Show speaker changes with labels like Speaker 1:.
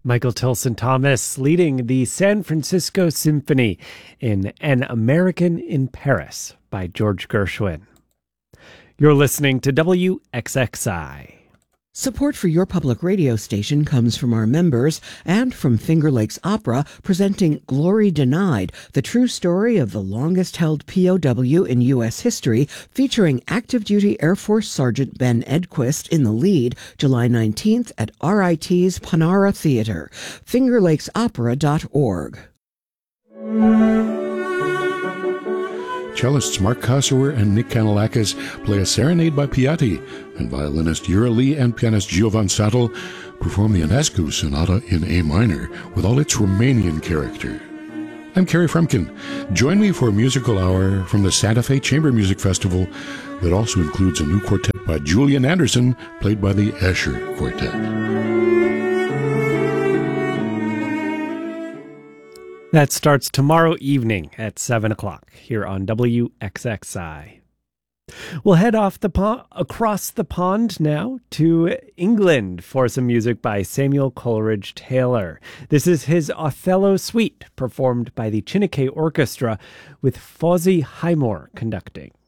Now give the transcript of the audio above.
Speaker 1: Michael Tilson Thomas leading the San Francisco Symphony in An American in Paris by George Gershwin. You're listening to WXXI.
Speaker 2: Support for your public radio station comes from our members and from Finger Lakes Opera, presenting Glory Denied, the true story of the longest-held POW in U.S. history, featuring active-duty Air Force Sergeant Ben Edquist in the lead, July 19th at RIT's Panara Theater. FingerLakesOpera.org.
Speaker 3: Cellists Mark Kossower and Nick Kanellakis play a serenade by Piatti, and violinist Yura Lee and pianist Giovan Sattel perform the Ionescu Sonata in A minor with all its Romanian character. I'm Kerry Frumkin. Join me for a musical hour from the Santa Fe Chamber Music Festival that also includes a new quartet by Julian Anderson, played by the Escher Quartet.
Speaker 1: That starts tomorrow evening at 7 o'clock here on WXXI. We'll head across the pond now to England for some music by Samuel Coleridge Taylor. This is his Othello Suite, performed by the Chineke Orchestra with Fawzi Highmore conducting.